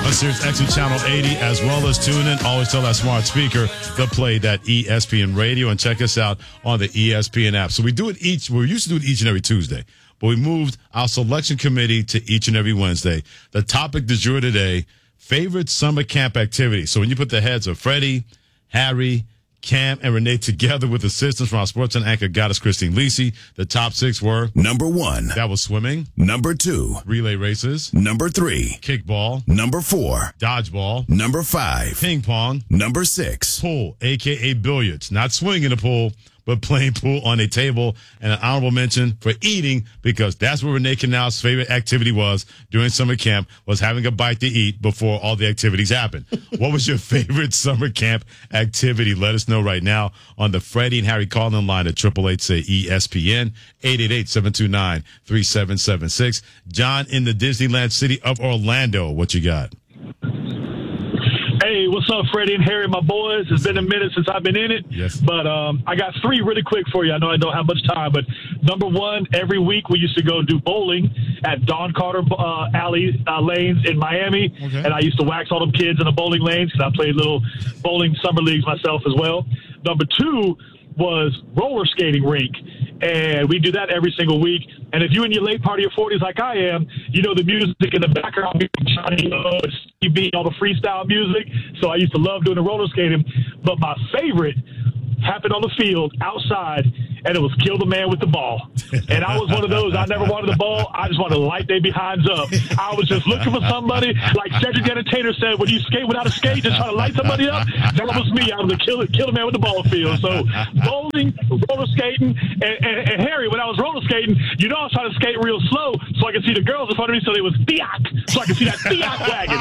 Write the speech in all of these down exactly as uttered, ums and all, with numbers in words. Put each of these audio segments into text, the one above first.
on Sirius X M Channel eighty, as well as tune in. Always tell that smart speaker to play that E S P N radio, and check us out on the E S P N app. So we do it each, well, we used to do it each and every Tuesday, but we moved our selection committee to each and every Wednesday. The topic du jour today, favorite summer camp activity. So when you put the heads of Freddie, Harry, Cam, and Renee together with assistance from our sports and anchor goddess Christine Lisi, the top six were: number one, that was swimming; number two, relay races; number three, kickball; number four, dodgeball; number five, ping pong; number six, pool, aka billiards. Not swinging the pool, but playing pool on a table. And an honorable mention for eating, because that's what Renee Canal's favorite activity was during summer camp, was having a bite to eat before all the activities happened. What was your favorite summer camp activity? Let us know right now on the Freddie and Harry call-in line at eight eight eight, say E S P N, eight eight eight, seven two nine, three seven seven six. John in the Disneyland city of Orlando, what you got? Hey, what's up, Freddie and Harry, my boys? It's been a minute since I've been in it, yes. but um, I got three really quick for you. I know I don't have much time, but number one, every week we used to go do bowling at Don Carter uh, Alley uh, lanes in Miami, okay. and I used to wax all them kids in the bowling lanes because I played little bowling summer leagues myself as well. Number two was roller skating rink, and we do that every single week. And if you're in your late part of your forties like I am, you know the music in the background, Johnny O, Steve B, all the freestyle music. So I used to love doing the roller skating. But my favorite happened on the field outside, and it was kill the man with the ball. And I was one of those. I never wanted the ball. I just wanted to light their behinds up. I was just looking for somebody, like Cedric the Entertainer said, when you skate without a skate, just trying to light somebody up. That was me. I was the kill, kill the man with the ball field. So bowling, roller skating, and, and, and Harry, when I was roller skating, you know I was trying to skate real slow so I could see the girls in front of me, so they was Fiat, so I could see that Fiat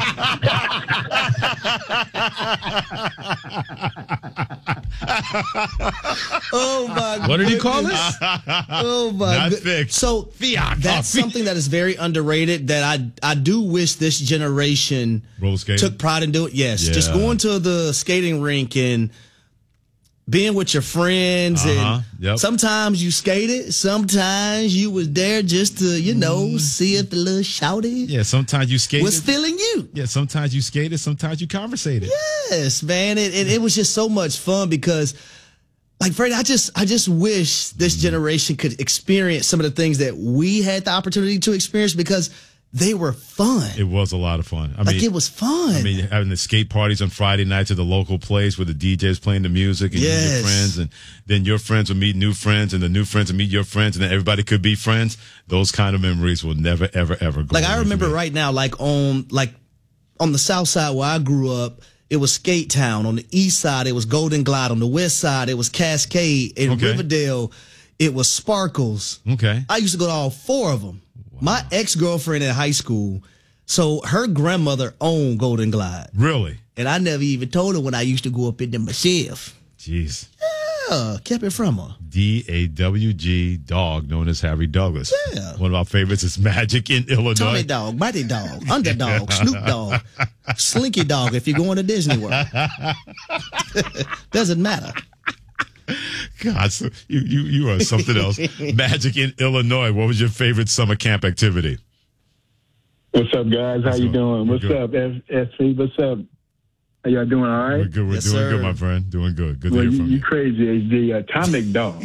wagon. Oh my! What did he goodness. call it? Oh my! Not good- fixed. So Fiat. that's Oh, something that is very underrated. That I I do wish this generation Roller skating? took pride in doing. Yes, Yeah. just going to the skating rink and being with your friends, Uh-huh. and Yep. sometimes you skated, sometimes you was there just to you know see if the little shouty Yeah, sometimes you skated. was feeling you. Yeah, sometimes you skated, sometimes you conversated. Yes, man. It, it, it was just so much fun because, like, Freddie, I just, I just wish this generation could experience some of the things that we had the opportunity to experience because they were fun. It was a lot of fun. I like, mean, it was fun. I mean, having the skate parties on Friday nights at the local place where the D Js playing the music and you and your Yes. friends, and then your friends would meet new friends, and the new friends would meet your friends, and then everybody could be friends. Those kind of memories will never, ever, ever go like, away I from remember me. right now, like, on, like, on the south side where I grew up, it was Skate Town. On the east side, it was Golden Glide. On the west side, it was Cascade. In Okay. Riverdale, it was Sparkles. Okay. I used to go to all four of them. My ex-girlfriend in high school, so her grandmother owned Golden Glide. Really? And I never even told her when I used to go up in there myself. Jeez. Yeah, kept it from her. D A W G dog, known as Harry Douglas. Yeah. One of our favorites is Magic in Illinois. Tommy Dog, Mighty Dog, Underdog, Snoop Dogg, Slinky Dog if you're going to Disney World. Doesn't matter. God, so you, you, you are something else. Magic in Illinois. What was your favorite summer camp activity? What's up, guys? How What's you up? doing? We're What's good. up, S C? What's up? How y'all doing? All We're right? good. We're Yes, doing sir. good, my friend. Doing good. Good to Well, hear you, from you you. crazy. It's the atomic dog.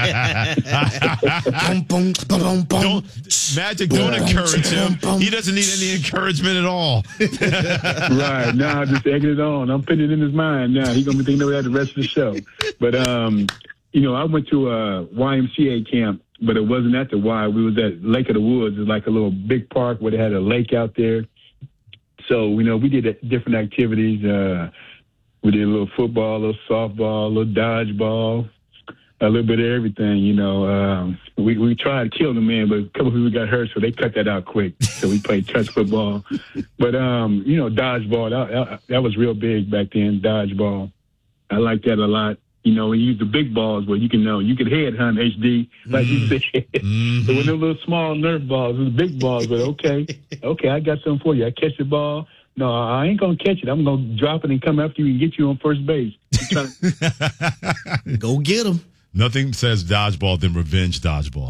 Boom, boom, boom, boom, boom. Don't, Magic, don't Boom, encourage him. boom, boom. He doesn't need any encouragement at all. Right. Now, just egging it on. I'm putting it in his mind now. He's going to be thinking about that the rest of the show. But, um, you know, I went to a Y M C A camp, but it wasn't at the Y. We was at Lake of the Woods. It's like a little big park where they had a lake out there. So, you know, we did different activities. Uh, we did a little football, a little softball, a little dodgeball, a little bit of everything, you know. Um, we, we tried to kill the man, but a couple of people got hurt, so they cut that out quick. So we played touch football. But, um, you know, dodgeball, that, that, that was real big back then, dodgeball. I like that a lot. You know, we use the big balls where you can know, you can headhunt H D, like you said. Mm-hmm. But with the little small Nerf balls, it was big balls, but okay, okay, I got something for you. I catch the ball. No, I ain't going to catch it. I'm going to drop it and come after you and get you on first base. Trying to- Go get him. Nothing says dodgeball than revenge dodgeball.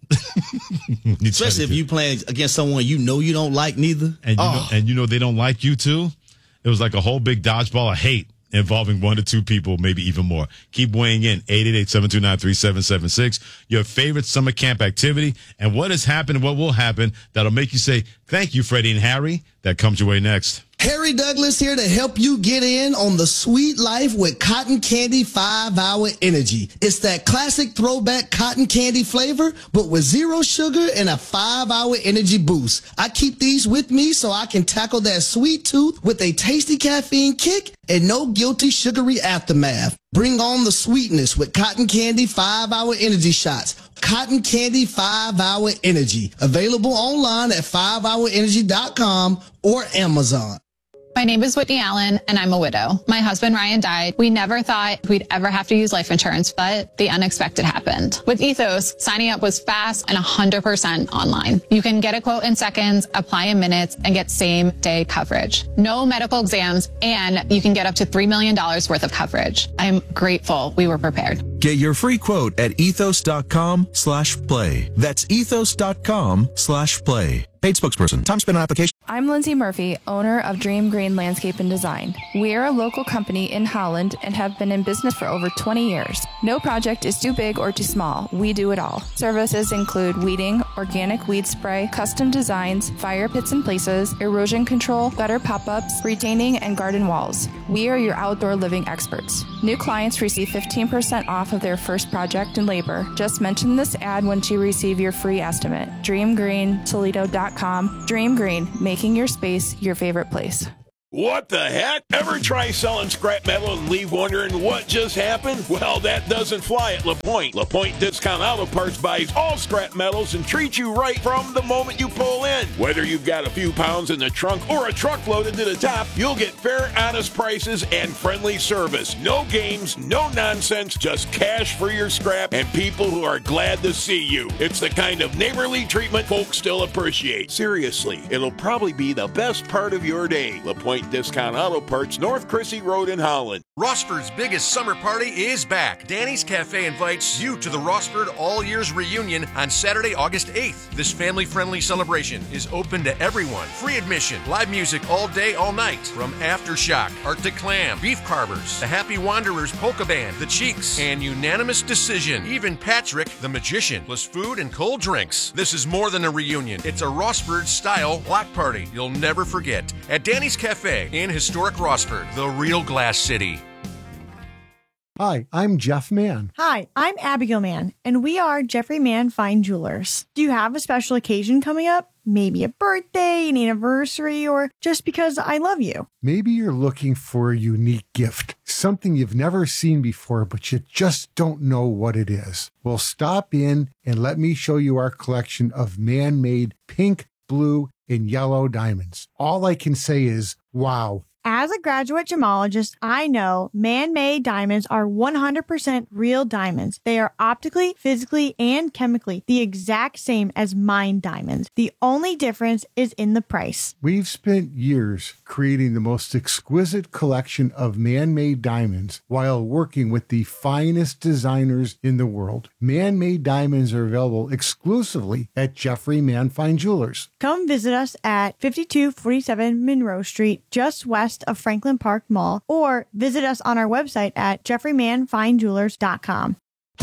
Especially if you playing against someone you know you don't like neither. And you, oh. know, and you know they don't like you too. It was like a whole big dodgeball of hate involving one to two people, maybe even more. Keep weighing in. eight eight eight, seven two nine, three seven seven six. Your favorite summer camp activity and what has happened and what will happen that'll make you say, thank you, Freddie and Harry. That comes your way next. Harry Douglas here to help you get in on the sweet life with Cotton Candy five hour Energy. It's that classic throwback cotton candy flavor, but with zero sugar and a five hour energy boost. I keep these with me so I can tackle that sweet tooth with a tasty caffeine kick and no guilty sugary aftermath. Bring on the sweetness with Cotton Candy five hour Energy shots. Cotton Candy five hour Energy. Available online at five hour energy dot com or Amazon. My name is Whitney Allen, and I'm a widow. My husband, Ryan, died. We never thought we'd ever have to use life insurance, but the unexpected happened. With Ethos, signing up was fast and one hundred percent online. You can get a quote in seconds, apply in minutes, and get same-day coverage. No medical exams, and you can get up to three million dollars worth of coverage. I'm grateful we were prepared. Get your free quote at ethos.com slash play. That's ethos.com slash play. Paid spokesperson. Time spent on application. I'm Lindsay Murphy, owner of Dream Green Landscape and Design. We are a local company in Holland and have been in business for over twenty years. No project is too big or too small. We do it all. Services include weeding, organic weed spray, custom designs, fire pits and places, erosion control, gutter pop-ups, retaining, and garden walls. We are your outdoor living experts. New clients receive fifteen percent off of their first project and labor. Just mention this ad once you receive your free estimate. dream green toledo dot com. Dream Green, making your space your favorite place. What the heck? Ever try selling scrap metal and leave wondering what just happened? Well, that doesn't fly at LaPointe. LaPointe Discount Auto Parts buys all scrap metals and treats you right from the moment you pull in. Whether you've got a few pounds in the trunk or a truck loaded to the top, you'll get fair, honest prices and friendly service. No games, no nonsense, just cash for your scrap and people who are glad to see you. It's the kind of neighborly treatment folks still appreciate. Seriously, it'll probably be the best part of your day. LaPointe Discount Auto Parts, North Chrissy Road in Holland. Rossford's biggest summer party is back. Danny's Cafe invites you to the Rossford All Years Reunion on Saturday, August eighth. This family-friendly celebration is open to everyone. Free admission, live music all day, all night. From Aftershock, Arctic Clam, Beef Carvers, the Happy Wanderers Polka Band, The Cheeks, and unanimous decision. Even Patrick, the Magician, plus food and cold drinks. This is more than a reunion. It's a Rossford-style block party you'll never forget. At Danny's Cafe in historic Rossford, the real Glass City. Hi, I'm Jeff Mann. Hi, I'm Abigail Mann, and we are Jeffrey Mann Fine Jewelers. Do you have a special occasion coming up? Maybe a birthday, an anniversary, or just because I love you. Maybe you're looking for a unique gift, something you've never seen before, but you just don't know what it is. Well, stop in and let me show you our collection of man-made pink, blue, and yellow diamonds. All I can say is, wow. As a graduate gemologist, I know man-made diamonds are one hundred percent real diamonds. They are optically, physically, and chemically the exact same as mined diamonds. The only difference is in the price. We've spent years creating the most exquisite collection of man-made diamonds while working with the finest designers in the world. Man-made diamonds are available exclusively at Jeffrey Mann Fine Jewelers. Come visit us at fifty-two forty-seven Monroe Street, just west of Franklin Park Mall, or visit us on our website at jeffrey mann fine jewelers dot com.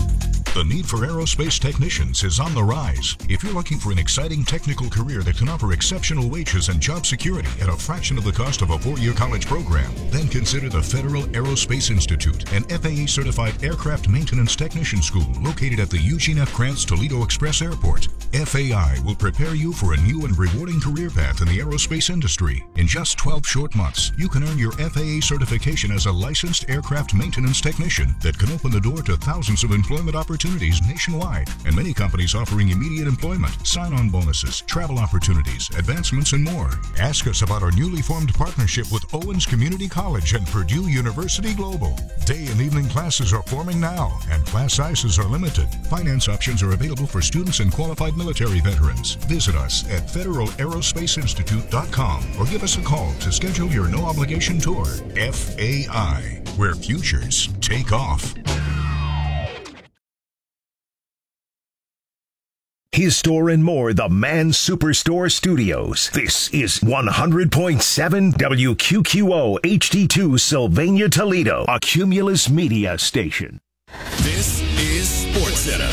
The need for aerospace technicians is on the rise. If you're looking for an exciting technical career that can offer exceptional wages and job security at a fraction of the cost of a four-year college program, then consider the Federal Aerospace Institute, an F A A-certified aircraft maintenance technician school located at the Eugene F. Krantz Toledo Express Airport. F A I will prepare you for a new and rewarding career path in the aerospace industry. In just twelve short months, you can earn your F A A certification as a licensed aircraft maintenance technician that can open the door to thousands of employment opportunities nationwide, and many companies offering immediate employment, sign-on bonuses, travel opportunities, advancements, and more. Ask us about our newly formed partnership with Owens Community College and Purdue University Global. Day and evening classes are forming now, and class sizes are limited. Finance options are available for students and qualified military veterans. Visit us at federal aerospace institute dot com or give us a call to schedule your no-obligation tour. F A I, where futures take off. His Store and More, the Man Superstore Studios. This is one hundred point seven W Q Q O H D two Sylvania, Toledo, a Cumulus Media station. This is SportsCenter.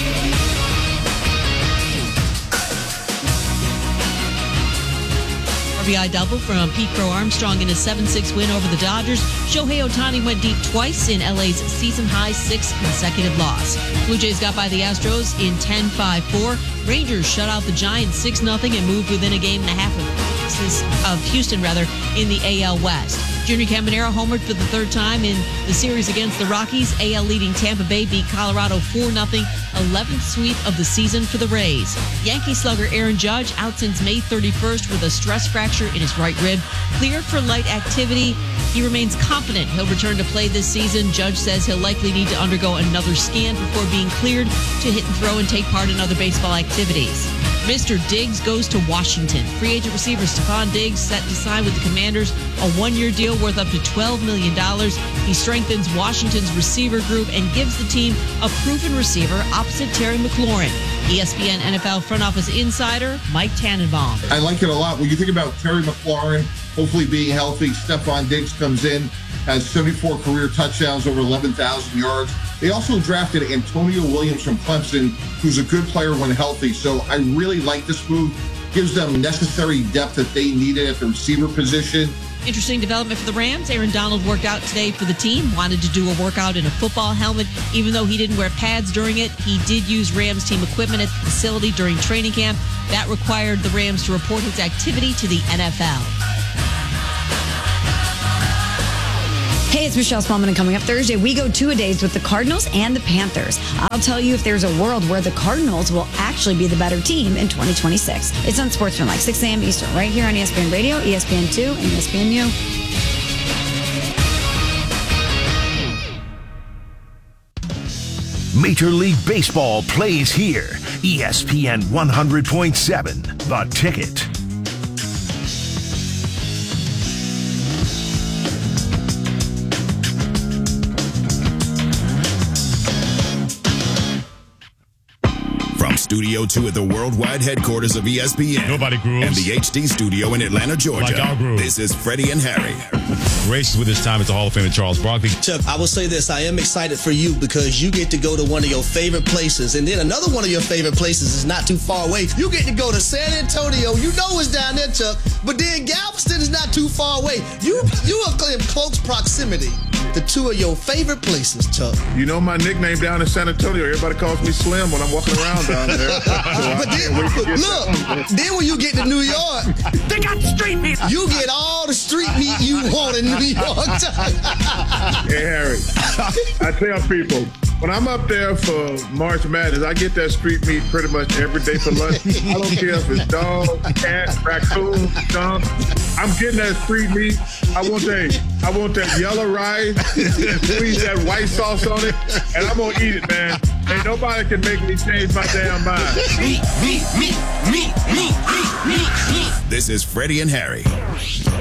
R B I double from Pete Crow Armstrong in a seven six win over the Dodgers. Shohei Ohtani went deep twice in L A's season-high sixth consecutive loss. Blue Jays got by the Astros in ten five four. Rangers shut out the Giants six nothing and moved within a game and a half of, of Houston rather in the A L West. Junior Caminero homered for the third time in the series against the Rockies. A L leading Tampa Bay beat Colorado four nothing, eleventh sweep of the season for the Rays. Yankee slugger Aaron Judge out since May thirty-first with a stress fracture in his right rib. Cleared for light activity. He remains confident he'll return to play this season. Judge says he'll likely need to undergo another scan before being cleared to hit and throw and take part in other baseball activities. Mister Diggs goes to Washington. Free agent receiver Stephon Diggs set to sign with the Commanders a one-year deal worth up to twelve million dollars. He strengthens Washington's receiver group and gives the team a proven receiver opposite Terry McLaurin. E S P N N F L front office insider Mike Tannenbaum. I like it a lot. When you think about Terry McLaurin hopefully being healthy, Stephon Diggs comes in, has seventy-four career touchdowns, over eleven thousand yards. They also drafted Antonio Williams from Clemson, who's a good player when healthy. So I really like this move. Gives them necessary depth that they needed at the receiver position. Interesting development for the Rams. Aaron Donald worked out today for the team. Wanted to do a workout in a football helmet. Even though he didn't wear pads during it, he did use Rams team equipment at the facility during training camp. That required the Rams to report his activity to the N F L. Hey, it's Michelle Spellman, and coming up Thursday, we go two-a-days with the Cardinals and the Panthers. I'll tell you if there's a world where the Cardinals will actually be the better team in twenty twenty-six. It's on Sportsman, like six a.m. Eastern, right here on E S P N Radio, E S P N two, and E S P N U. Major League Baseball plays here. E S P N one hundred point seven, The Ticket. Studio two at the worldwide headquarters of E S P N. Nobody grooves. And the H D studio in Atlanta, Georgia. Like our groove. This is Freddie and Harry. Races with his time at the Hall of Fame, Charles Barkley. Chuck, I will say this. I am excited for you because you get to go to one of your favorite places. And then another one of your favorite places is not too far away. You get to go to San Antonio. You know it's down there, Chuck. But then Galveston is not too far away. You, you are in close proximity to two of your favorite places, Chuck. You know my nickname down in San Antonio. Everybody calls me Slim when I'm walking around down there. So but then, look, then when you get to New York, they got street meat. You get all the street meat you want in New York. Hey, Harry, I tell people, when I'm up there for March Madness, I get that street meat pretty much every day for lunch. I don't care if it's dog, cat, raccoon, skunk. I'm getting that street meat. I want that, I want that yellow rice and squeeze that white sauce on it, and I'm gonna eat it, man. Ain't nobody can make me change my damn mind. Meat, meat, meat, meat, meat, meat, meat. This is Freddie and Harry.